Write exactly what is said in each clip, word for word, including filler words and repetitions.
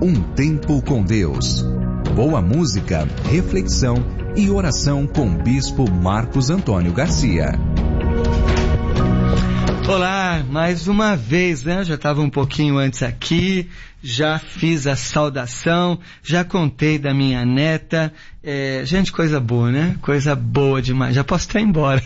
Um tempo com Deus. Boa música, reflexão e oração com o Bispo Marcos Antônio Garcia. Olá, mais uma vez, né? Já estava um pouquinho antes aqui, já fiz a saudação, já contei da minha neta. É, gente, coisa boa, né? Coisa boa demais. Já posso estar embora.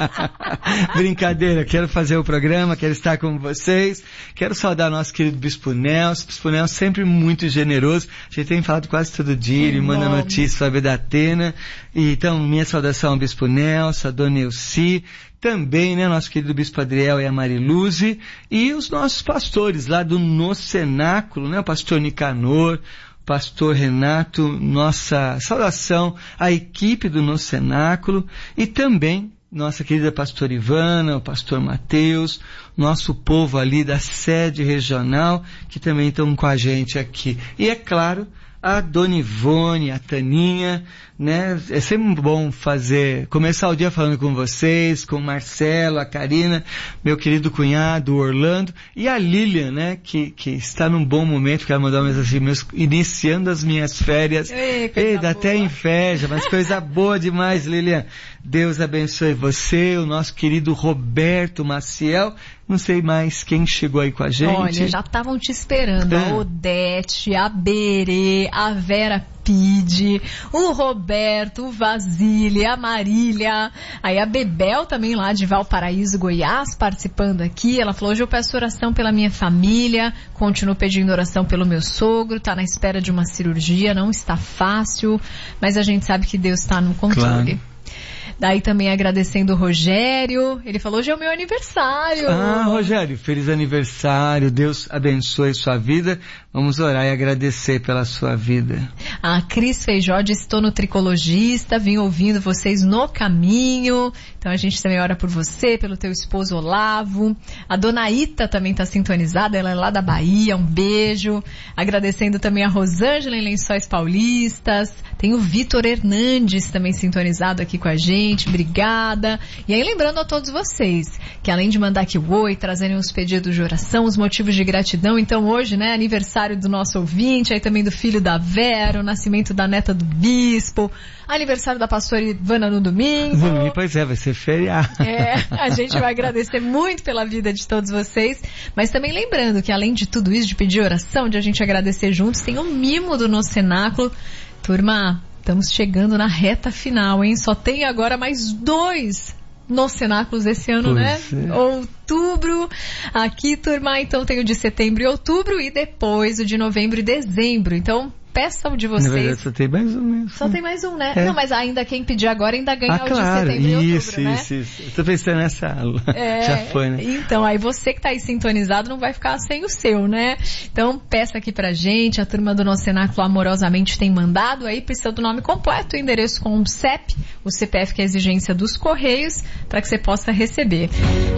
Brincadeira, quero fazer o programa, quero estar com vocês. Quero saudar nosso querido Bispo Nelson. Bispo Nelson sempre muito generoso. A gente tem falado quase todo dia, ele manda notícias sobre da Atena. E, então, minha saudação ao Bispo Nelson, a Dona Elci. Também, né, nosso querido Bispo Adriel e a Mariluze, e os nossos pastores lá do No Cenáculo, né, o pastor Nicanor, o pastor Renato, nossa saudação à equipe do No Cenáculo, e também nossa querida pastora Ivana, o pastor Mateus, nosso povo ali da sede regional, que também estão com a gente aqui. E é claro, a Dona Ivone, a Taninha, né? É sempre bom fazer, começar o dia falando com vocês, com o Marcelo, a Karina, meu querido cunhado, o Orlando, e a Lilian, né? Que, que está num bom momento, quero mandar uma mensagem, meus, iniciando as minhas férias. Ei, Ei dá até inveja, mas coisa boa demais, Lilian. Deus abençoe você, o nosso querido Roberto Maciel. Não sei mais quem chegou aí com a gente. Olha, já estavam te esperando. É. A Odete, a Berê, a Vera Pide, o Roberto, o Vasília, a Marília, aí a Bebel também lá de Valparaíso, Goiás, participando aqui. Ela falou, hoje eu peço oração pela minha família, continuo pedindo oração pelo meu sogro, tá na espera de uma cirurgia, não está fácil, mas a gente sabe que Deus está no controle. Claro. Daí também agradecendo o Rogério, ele falou, hoje é o meu aniversário. Ah, Rogério, feliz aniversário, Deus abençoe sua vida, vamos orar e agradecer pela sua vida. A Cris Feijó disse, estou no Tricologista, vim ouvindo vocês no caminho, então a gente também ora por você, pelo teu esposo Olavo. A Dona Ita também está sintonizada, ela é lá da Bahia, um beijo. Agradecendo também a Rosângela em Lençóis Paulistas, tem o Vitor Hernandes também sintonizado aqui com a gente. Obrigada. E aí lembrando a todos vocês que além de mandar aqui o oi, trazerem os pedidos de oração, os motivos de gratidão, então hoje, né, aniversário do nosso ouvinte, aí também do filho da Vera, o nascimento da neta do bispo, aniversário da pastora Ivana no domingo. Domingo, pois é, vai ser feriado. É, a gente vai agradecer muito pela vida de todos vocês, mas também lembrando que além de tudo isso, de pedir oração, de a gente agradecer juntos, tem o mimo do No Cenáculo. Turma, estamos chegando na reta final, hein? Só tem agora mais dois nos cenáculos esse ano, pois né? É. Outubro. Aqui, turma, então tem o de setembro e outubro e depois o de novembro e dezembro. Então, peça o de vocês. Na verdade, só tem mais um mesmo. Só tem mais um, né? É. Não, mas ainda quem pedir agora ainda ganha ah, o claro. de setembro e outubro, isso, né? Isso, isso, isso. Tô pensando nessa aula. É, já foi, né? Então, aí você que tá aí sintonizado não vai ficar sem o seu, né? Então, peça aqui pra gente, a turma do nosso cenáculo amorosamente tem mandado aí, precisa do nome completo, o endereço com o C E P, o C P F que é a exigência dos Correios, para que você possa receber.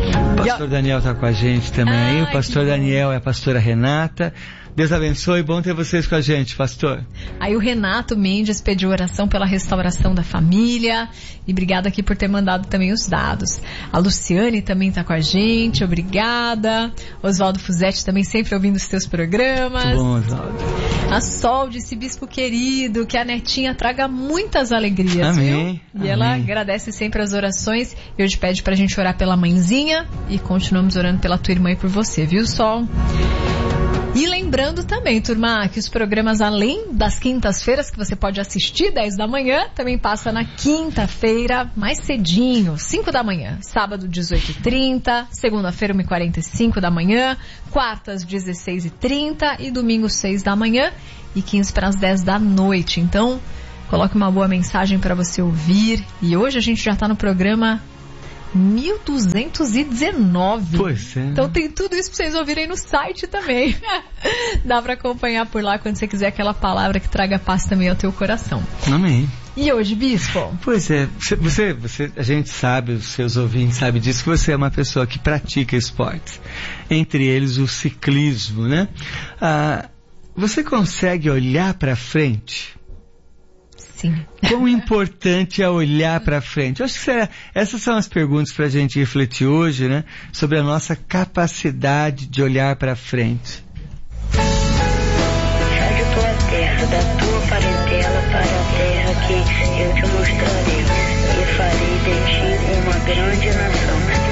O pastor Daniel tá com a gente também aí, o pastor Daniel é a pastora Renata. Deus abençoe, bom ter vocês com a gente, pastor. Aí o Renato Mendes pediu oração pela restauração da família e obrigada aqui por ter mandado também os dados. A Luciane também está com a gente, obrigada. Oswaldo Fuzetti também sempre ouvindo os teus programas. Muito bom, Oswaldo. A Sol disse, bispo querido, que a netinha traga muitas alegrias, amém, viu? E amém. ela agradece sempre as orações e hoje pede pra gente orar pela mãezinha e continuamos orando pela tua irmã e por você, viu, Sol? E lembrando também, turma, que os programas, além das quintas-feiras, que você pode assistir, dez da manhã, também passa na quinta-feira, mais cedinho, cinco da manhã. Sábado, dezoito e trinta, segunda-feira, uma e quarenta e cinco da manhã, quartas, dezesseis e trinta e domingo, seis da manhã e quinze para as dez da noite. Então, coloque uma boa mensagem para você ouvir. E hoje a gente já está no programa mil duzentos e dezenove. Pois é. Então tem tudo isso pra vocês ouvirem no site também. Dá pra acompanhar por lá quando você quiser aquela palavra que traga paz também ao teu coração. Amém. E hoje, bispo? Pois é, você, você, a gente sabe, os seus ouvintes sabem disso, que você é uma pessoa que pratica esportes. Entre eles o ciclismo, né? Ah, você consegue olhar pra frente? Sim. Quão importante é olhar para frente? Eu acho que será, essas são as perguntas para a gente refletir hoje, né? Sobre a nossa capacidade de olhar para frente. que eu te mostrarei.